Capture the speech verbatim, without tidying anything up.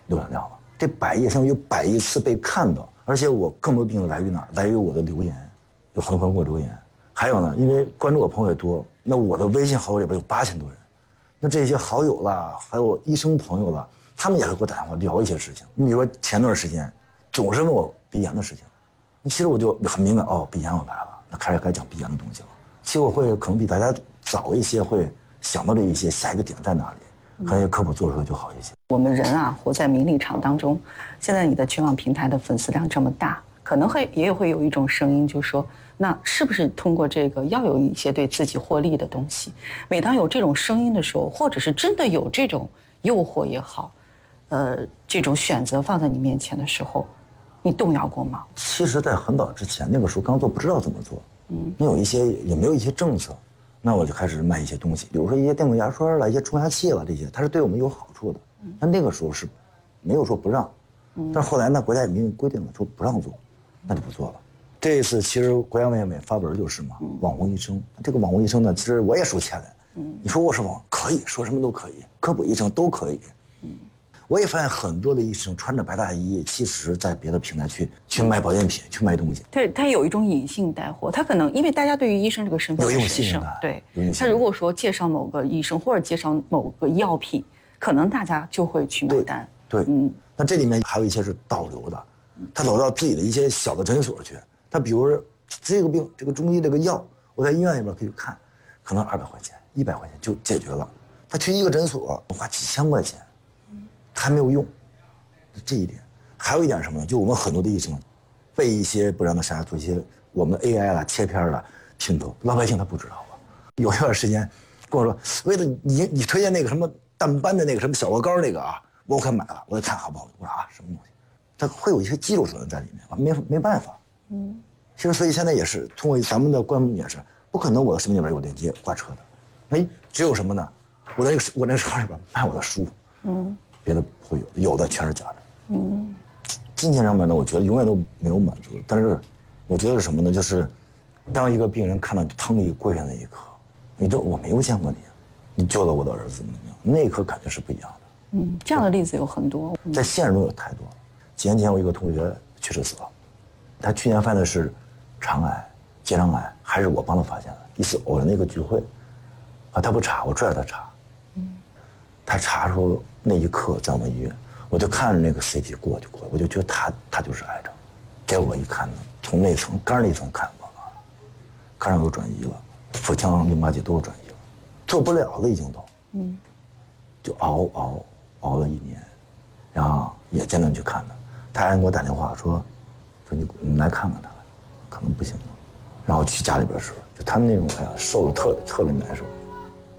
流产掉了。这百亿相当于百亿次被看到，而且我更多病来于哪儿？来于我的留言，有很多朋友给我留言。还有呢，因为关注我朋友也多，那我的微信好友里边有八千多人，那这些好友啦，还有医生朋友啦，他们也会给我打电话聊一些事情。你比如说前段时间，总是问我鼻炎的事情，其实我就很敏感，哦，鼻炎我来了，那开始该讲鼻炎的东西了。其实我会可能比大家早一些会想到这一些下一个点在哪里，可以科普做出来就好一些。 我们人啊，活在名利场当中，现在你的全网平台的粉丝量这么大，可能会也会有一种声音，就是说，那是不是通过这个要有一些对自己获利的东西？每当有这种声音的时候，或者是真的有这种诱惑也好，呃，这种选择放在你面前的时候，你动摇过吗？ 其实，在很早之前，那个时候刚做，不知道怎么做，嗯，没有一些也没有一些政策，那我就开始卖一些东西，比如说一些电动牙刷了、一些冲牙器了，这些它是对我们有好处的。那那个时候是没有说不让，但是后来呢，国家也明令规定了，说不让做，那就不做了。这一次其实国家卫健委发文就是嘛，网红医生，这个网红医生呢，其实我也收钱的。你说我是网可以说什么都可以，科普医生都可以。我也发现很多的医生穿着白大衣，其实在别的平台去去卖保健品，去卖东西。 对，他有一种隐性带货，他可能因为大家对于医生这个身份有一种信任感， 对，他如果说介绍某个医生或者介绍某个药品，可能大家就会去买单。 对，对嗯，那这里面还有一些是导流的，他导到自己的一些小的诊所去。他比如说这个病，这个中医这个药，我在医院里边可以看，可能二百块钱、一百块钱就解决了。他去一个诊所花几千块钱，还没有用。这一点，还有一点什么呢？就我们很多的医生，被一些不良的商家做一些我们的 A I 啦、切片啦、拼图，老百姓他不知道啊。有一段时间跟我说，为了你你推荐那个什么淡斑的那个什么小鹅膏那个啊，我可买了，我得看好不好。我说啊，什么东西？它会有一些技术成分在里面啊，没没办法。嗯，其实所以现在也是通过咱们的官网也是不可能我的视频里边有链接挂车的，哎，只有什么呢？我在那个我那个车里边卖我的书，嗯，别的不会有，有的全是假的。嗯，金钱上面呢，我觉得永远都没有满足，但是我觉得是什么呢？就是当一个病人看到疼一跪下那一刻，你这我没有见过你，你救了我的儿子，那一刻感觉是不一样的。 嗯，这样的例子有很多， 在现实中有太多了。几年前我一个同学去世死了，他去年犯的是肠癌、结肠癌，还是我帮他发现的。一次偶然的一个聚会，啊，他不查，我拽着他查，嗯，他查出那一刻在我们医院，我就看着那个 C T 过去过去，我就觉得他他就是癌症。结果一看呢，从内层肝那层看过了，肝上有转移了，腹腔淋巴结都有转移了，做不了了已经都，嗯，就熬熬熬了一年，然后也见他去看他。他还给我打电话说，说你你来看看他，可能不行了。然后去家里边时候，就他们那种哎呀，瘦的特特别难受。